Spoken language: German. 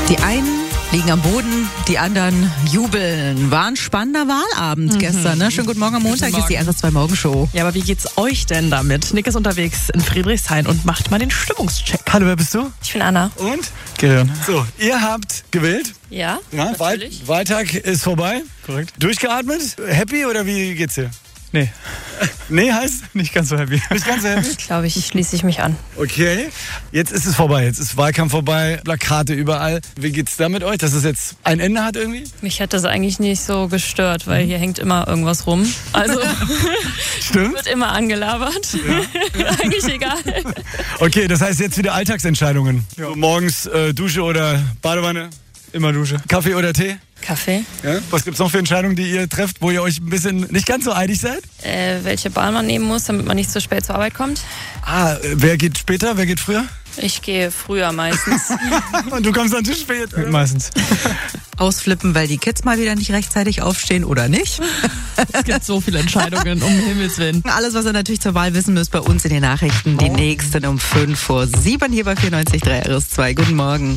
Die einen liegen am Boden, die anderen jubeln. War ein spannender Wahlabend gestern, ne? Schönen guten Morgen am Montag, ist die RS2 Morgenshow. Ja, aber wie geht's euch denn damit? Nick ist unterwegs in Friedrichshain und macht mal den Stimmungscheck. Hallo, wer bist du? Ich bin Anna. Und? Gehirn. So, ihr habt gewählt. Ja, Ja, natürlich. Wahltag ist vorbei. Korrekt. Durchgeatmet? Happy oder wie geht's dir? Nee, Nee, heißt? nicht ganz so happy. Nicht ganz so happy? Glaube ich, schließe ich mich an. Okay, jetzt ist es vorbei. Jetzt ist Wahlkampf vorbei, Plakate überall. Wie geht's da mit euch, dass es jetzt ein Ende hat irgendwie? Mich hat das eigentlich nicht so gestört, weil hier hängt immer irgendwas rum. Also Stimmt? wird immer angelabert. Eigentlich egal. Okay, das heißt jetzt wieder Alltagsentscheidungen. So, morgens Dusche oder Badewanne? Immer Dusche. Kaffee oder Tee? Kaffee. Ja? Was gibt's noch für Entscheidungen, die ihr trefft, wo ihr euch ein bisschen nicht ganz so einig seid? Welche Bahn man nehmen muss, damit man nicht so spät zur Arbeit kommt. Wer geht später, wer geht früher? Ich gehe früher meistens. Und du kommst dann zu spät. Meistens. Ausflippen, weil die Kids mal wieder nicht rechtzeitig aufstehen oder nicht. Es gibt so viele Entscheidungen, um Himmels Willen. Alles, was ihr natürlich zur Wahl wissen müsst, bei uns in den Nachrichten. Die nächsten um 5:05 hier bei 94.3 RS2. Guten Morgen.